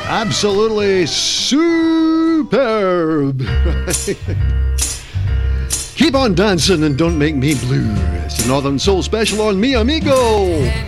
Absolutely superb. Keep on dancing and don't make me blue. It's the Northern Soul Special on Mi Amigo.